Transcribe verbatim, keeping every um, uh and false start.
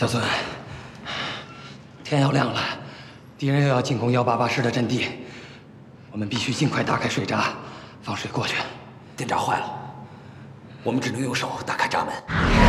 小孙，天要亮了，敌人又要进攻幺八八师的阵地，我们必须尽快打开水闸，放水过去。 电闸坏了，我们只能用手打开闸门。